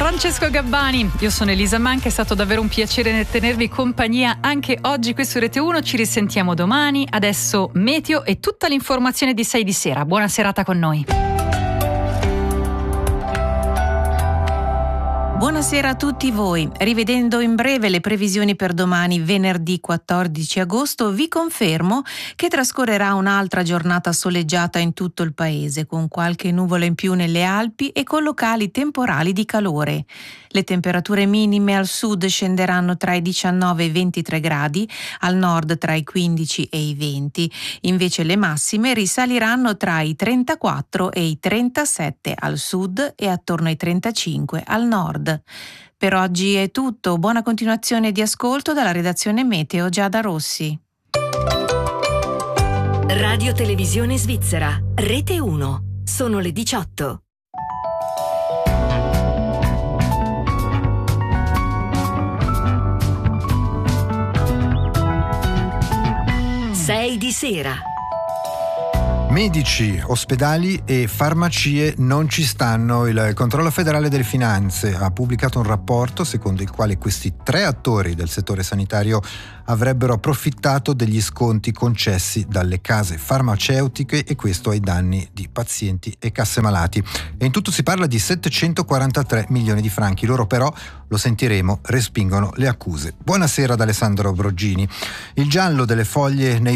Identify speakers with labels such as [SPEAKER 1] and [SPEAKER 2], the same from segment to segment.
[SPEAKER 1] Francesco Gabbani, io sono Elisa Manca, è stato davvero un piacere tenervi compagnia anche oggi qui su Rete 1, ci risentiamo domani, adesso meteo e tutta l'informazione di 6 di sera, buona serata con noi.
[SPEAKER 2] Buonasera a tutti voi. Rivedendo in breve le previsioni per domani, venerdì 14 agosto, vi confermo che trascorrerà un'altra giornata soleggiata in tutto il paese, con qualche nuvola in più nelle Alpi e con locali temporali di calore. Le temperature minime al sud scenderanno tra i 19 e i 23 gradi, al nord tra i 15 e i 20. Invece le massime risaliranno tra i 34 e i 37 al sud e attorno ai 35 al nord. Per oggi è tutto, buona continuazione di ascolto dalla redazione Meteo Giada Rossi.
[SPEAKER 3] Radio Televisione Svizzera, Rete 1, sono le 18. Sei di sera.
[SPEAKER 4] Medici, ospedali e farmacie non ci stanno. Il Controllo Federale delle Finanze ha pubblicato un rapporto secondo il quale questi 3 attori del settore sanitario avrebbero approfittato degli sconti concessi dalle case farmaceutiche, e questo ai danni di pazienti e casse malati. E in tutto si parla di 743 milioni di franchi. Loro però, lo sentiremo, respingono le accuse. Buonasera ad Alessandro Broggini. Il giallo delle foglie nei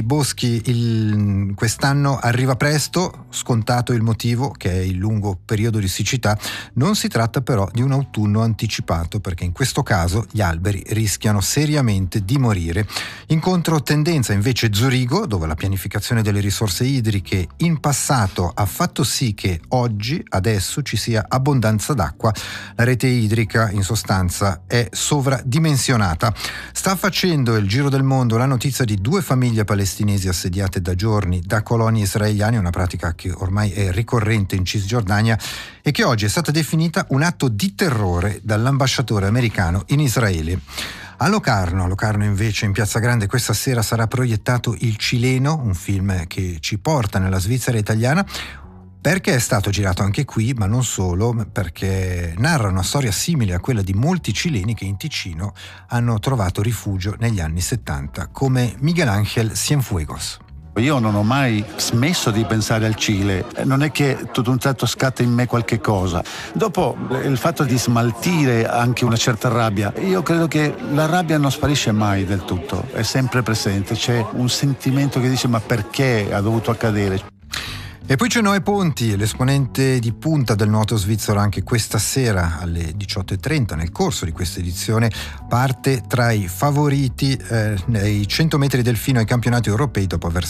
[SPEAKER 4] boschi quest'anno arriva presto, scontato il motivo, che è il lungo periodo di siccità. Non si tratta però di un autunno anticipato, perché in questo caso gli alberi rischiano seriamente di morire. In controtendenza invece Zurigo, dove la pianificazione delle risorse idriche in passato ha fatto sì che oggi, adesso, ci sia abbondanza d'acqua. La rete idrica in sostanza è sovradimensionata. Sta facendo il giro del mondo la notizia di 2 famiglie palestinesi assediate da giorni da colonie israeliane, una pratica che ormai è ricorrente in Cisgiordania e che oggi è stata definita un atto di terrore dall'ambasciatore americano in Israele. A Locarno invece, in Piazza Grande, questa sera sarà proiettato Il Cileno, un film che ci porta nella Svizzera italiana, perché è stato girato anche qui, ma non solo, perché narra una storia simile a quella di molti cileni che in Ticino hanno trovato rifugio negli anni 70, come Miguel Ángel Cienfuegos.
[SPEAKER 5] Io non ho mai smesso di pensare al Cile, non è che tutto un tratto scatta in me qualche cosa. Dopo il fatto di smaltire anche una certa rabbia, io credo che la rabbia non sparisce mai del tutto, è sempre presente, c'è un sentimento che dice ma perché ha dovuto accadere?
[SPEAKER 4] E poi c'è Noè Ponti, l'esponente di punta del nuoto svizzero. Anche questa sera alle 18:30 nel corso di questa edizione parte tra i favoriti nei 100 metri delfino ai campionati europei, dopo aver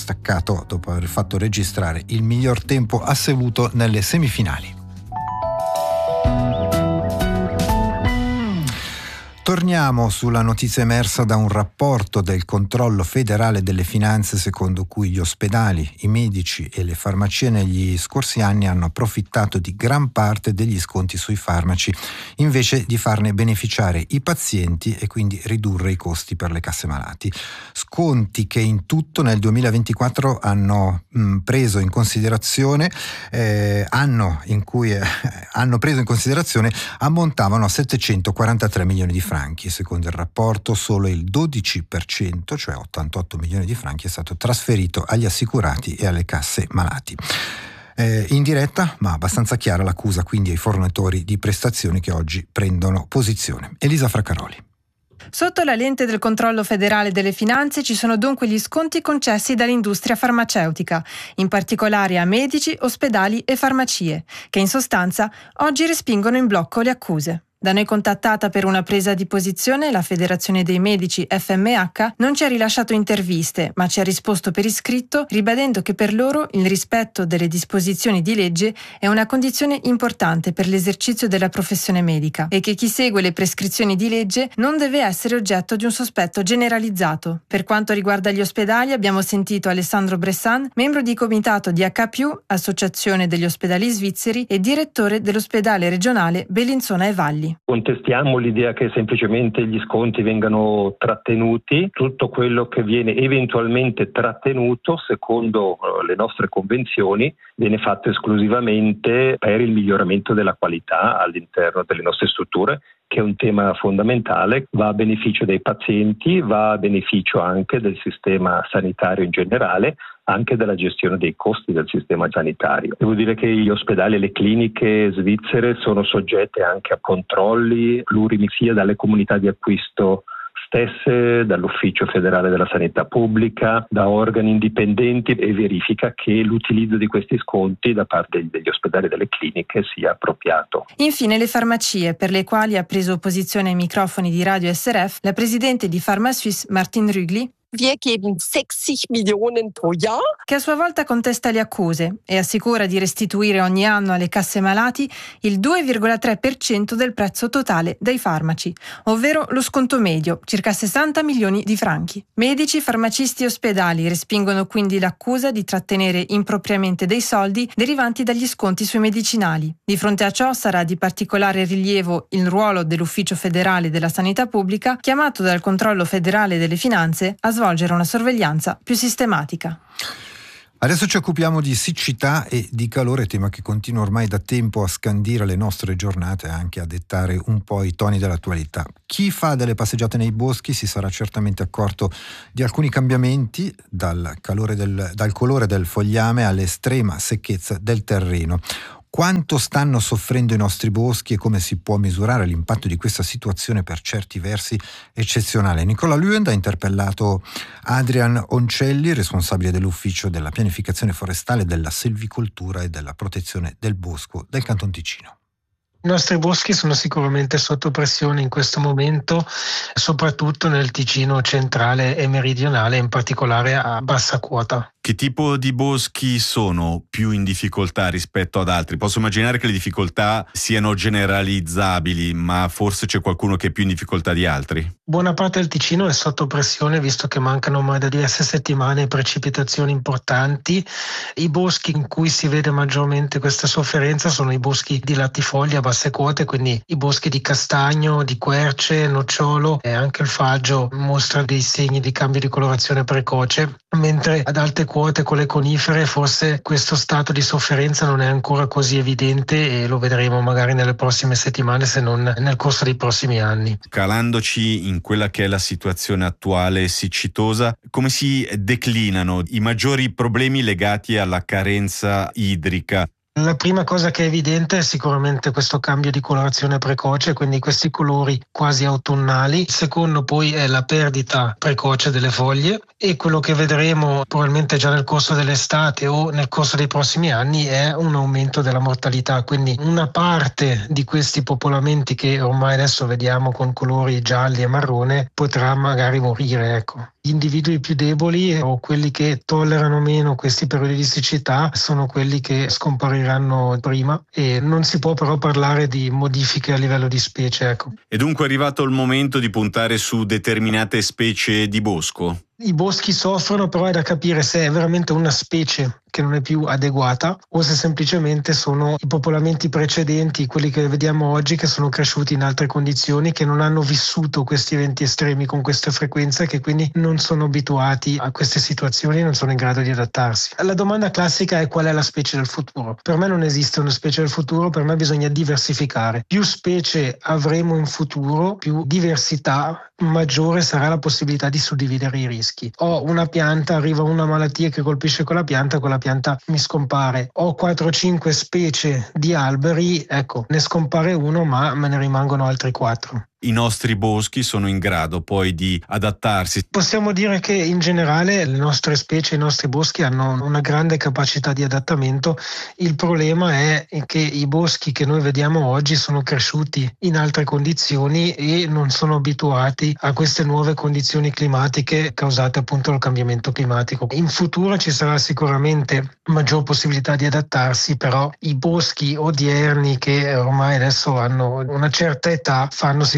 [SPEAKER 4] fatto registrare il miglior tempo assoluto nelle semifinali. Torniamo sulla notizia emersa da un rapporto del Controllo Federale delle Finanze, secondo cui gli ospedali, i medici e le farmacie negli scorsi anni hanno approfittato di gran parte degli sconti sui farmaci, invece di farne beneficiare i pazienti e quindi ridurre i costi per le casse malati. Sconti che in tutto nel 2024 hanno preso in considerazione ammontavano a 743 milioni di franchi. Secondo il rapporto solo il 12%, cioè 88 milioni di franchi, è stato trasferito agli assicurati e alle casse malati. Indiretta ma abbastanza chiara l'accusa quindi ai fornitori di prestazioni che oggi prendono posizione. Elisa Fraccaroli.
[SPEAKER 6] Sotto la lente del Controllo Federale delle Finanze ci sono dunque gli sconti concessi dall'industria farmaceutica, in particolare a medici, ospedali e farmacie, che in sostanza oggi respingono in blocco le accuse. Da noi contattata per una presa di posizione, la Federazione dei Medici FMH non ci ha rilasciato interviste, ma ci ha risposto per iscritto ribadendo che per loro il rispetto delle disposizioni di legge è una condizione importante per l'esercizio della professione medica e che chi segue le prescrizioni di legge non deve essere oggetto di un sospetto generalizzato. Per quanto riguarda gli ospedali, abbiamo sentito Alessandro Bressan, membro di comitato di H+, Associazione degli Ospedali Svizzeri, e direttore dell'ospedale regionale Bellinzona e Valli. Rugli.
[SPEAKER 7] Contestiamo l'idea che semplicemente gli sconti vengano trattenuti. Tutto quello che viene eventualmente trattenuto, secondo le nostre convenzioni, viene fatto esclusivamente per il miglioramento della qualità all'interno delle nostre strutture, che è un tema fondamentale, va a beneficio dei pazienti, va a beneficio anche del sistema sanitario in generale, anche della gestione dei costi del sistema sanitario. Devo dire che gli ospedali e le cliniche svizzere sono soggette anche a controlli plurimi sia dalle comunità di acquisto stesse, dall'Ufficio federale della sanità pubblica, da organi indipendenti, e verifica che l'utilizzo di questi sconti da parte degli ospedali e delle cliniche sia appropriato.
[SPEAKER 6] Infine le farmacie, per le quali ha preso posizione ai microfoni di Radio SRF la presidente di PharmaSuisse Martine Rugli,
[SPEAKER 8] Wir geben 60 Millionen pro Jahr.
[SPEAKER 6] Che a sua volta contesta le accuse e assicura di restituire ogni anno alle casse malati il 2,3% del prezzo totale dei farmaci, ovvero lo sconto medio, circa 60 milioni di franchi. Medici, farmacisti e ospedali respingono quindi l'accusa di trattenere impropriamente dei soldi derivanti dagli sconti sui medicinali. Di fronte a ciò sarà di particolare rilievo il ruolo dell'Ufficio federale della sanità pubblica, chiamato dal Controllo federale delle finanze a svolgere una sorveglianza più sistematica.
[SPEAKER 4] Adesso ci occupiamo di siccità e di calore, tema che continua ormai da tempo a scandire le nostre giornate e anche a dettare un po' i toni dell'attualità. Chi fa delle passeggiate nei boschi si sarà certamente accorto di alcuni cambiamenti, dal colore del fogliame all'estrema secchezza del terreno. Quanto stanno soffrendo i nostri boschi e come si può misurare l'impatto di questa situazione per certi versi eccezionale? Nicola Luend ha interpellato Adrian Oncelli, responsabile dell'Ufficio della pianificazione forestale, della selvicoltura e della protezione del bosco del Canton Ticino.
[SPEAKER 9] I nostri boschi sono sicuramente sotto pressione in questo momento, soprattutto nel Ticino centrale e meridionale, in particolare a bassa quota.
[SPEAKER 10] Che tipo di boschi sono più in difficoltà rispetto ad altri? Posso immaginare che le difficoltà siano generalizzabili, ma forse c'è qualcuno che è più in difficoltà di altri?
[SPEAKER 9] Buona parte del Ticino è sotto pressione, visto che mancano ormai da diverse settimane precipitazioni importanti. I boschi in cui si vede maggiormente questa sofferenza sono i boschi di latifoglie a basse quote, quindi i boschi di castagno, di querce, nocciolo e anche il faggio mostra dei segni di cambio di colorazione precoce, mentre ad alte quote con le conifere forse questo stato di sofferenza non è ancora così evidente e lo vedremo magari nelle prossime settimane, se non nel corso dei prossimi anni.
[SPEAKER 10] Calandoci in quella che è la situazione attuale siccitosa, come si declinano i maggiori problemi legati alla carenza idrica?
[SPEAKER 9] La prima cosa che è evidente è sicuramente questo cambio di colorazione precoce, quindi questi colori quasi autunnali. Il secondo poi è la perdita precoce delle foglie, e quello che vedremo probabilmente già nel corso dell'estate o nel corso dei prossimi anni è un aumento della mortalità. Quindi una parte di questi popolamenti che ormai adesso vediamo con colori gialli e marrone potrà magari morire, ecco. Gli individui più deboli o quelli che tollerano meno questi periodi di siccità sono quelli che scompariranno prima, e non si può però parlare di modifiche a livello di specie, ecco.
[SPEAKER 10] È dunque arrivato il momento di puntare su determinate specie di bosco?
[SPEAKER 9] I boschi soffrono, però è da capire se è veramente una specie che non è più adeguata o se semplicemente sono i popolamenti precedenti, quelli che vediamo oggi, che sono cresciuti in altre condizioni, che non hanno vissuto questi eventi estremi con questa frequenza e che quindi non sono abituati a queste situazioni e non sono in grado di adattarsi. La domanda classica è: qual è la specie del futuro? Per me non esiste una specie del futuro, per me bisogna diversificare. Più specie avremo in futuro, più diversità, maggiore sarà la possibilità di suddividere i rischi. Ho una pianta, arriva una malattia che colpisce quella pianta mi scompare. Ho 4-5 specie di alberi, ecco, ne scompare uno ma me ne rimangono altri 4.
[SPEAKER 10] I nostri boschi sono in grado poi di adattarsi?
[SPEAKER 9] Possiamo dire che in generale le nostre specie, i nostri boschi hanno una grande capacità di adattamento. Il problema è che i boschi che noi vediamo oggi sono cresciuti in altre condizioni e non sono abituati a queste nuove condizioni climatiche causate appunto dal cambiamento climatico. In futuro ci sarà sicuramente maggior possibilità di adattarsi, però i boschi odierni che ormai adesso hanno una certa età fanno sicuramente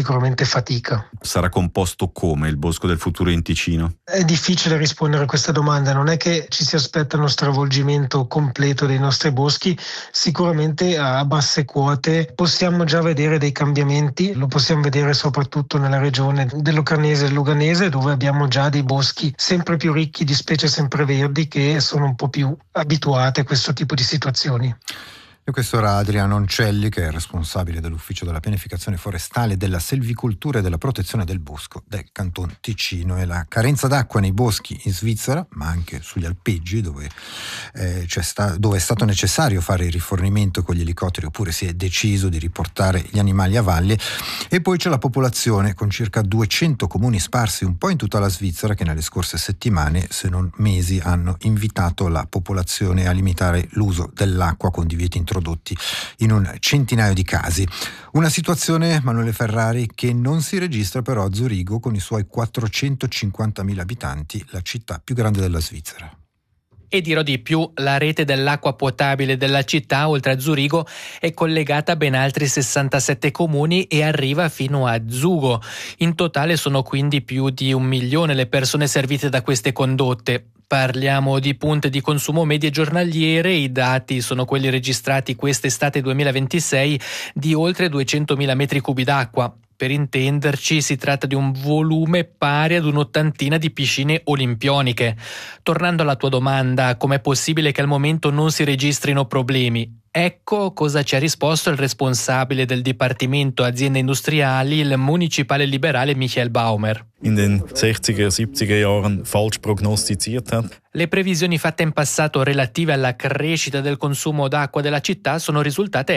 [SPEAKER 9] sicuramente fatica.
[SPEAKER 10] Sarà composto come il Bosco del Futuro in Ticino?
[SPEAKER 9] È difficile rispondere a questa domanda, non è che ci si aspetta uno stravolgimento completo dei nostri boschi, sicuramente a basse quote possiamo già vedere dei cambiamenti, lo possiamo vedere soprattutto nella regione dell'Occarnese e Luganese, dove abbiamo già dei boschi sempre più ricchi di specie sempreverdi che sono un po' più abituate a questo tipo di situazioni.
[SPEAKER 4] E questo era Adriano Oncelli, che è responsabile dell'Ufficio della Pianificazione Forestale, della Selvicoltura e della Protezione del Bosco del Canton Ticino. E la carenza d'acqua nei boschi in Svizzera, ma anche sugli alpeggi, dove è stato necessario fare il rifornimento con gli elicotteri, oppure si è deciso di riportare gli animali a valle. E poi c'è la popolazione, con circa 200 comuni sparsi un po' in tutta la Svizzera, che nelle scorse settimane, se non mesi, hanno invitato la popolazione a limitare l'uso dell'acqua con divieti introdotti in un centinaio di casi. Una situazione, Manuele Ferrari, che non si registra però a Zurigo, con i suoi 450.000 abitanti, la città più grande della Svizzera.
[SPEAKER 11] E dirò di più, la rete dell'acqua potabile della città, oltre a Zurigo, è collegata a ben altri 67 comuni e arriva fino a Zugo. In totale sono quindi più di 1 milione le persone servite da queste condotte. Parliamo di punte di consumo medie giornaliere, i dati sono quelli registrati quest'estate 2026 di oltre 200.000 metri cubi d'acqua. Per intenderci, si tratta di un volume pari ad un'ottantina di piscine olimpioniche. Tornando alla tua domanda, com'è possibile che al momento non si registrino problemi? Ecco cosa ci ha risposto il responsabile del Dipartimento Aziende Industriali, il municipale liberale Michael Baumer.
[SPEAKER 12] In den 60er, 70er Jahren falsch prognostiziert hat.
[SPEAKER 11] Le previsioni fatte in passato relative alla crescita del consumo d'acqua della città sono risultate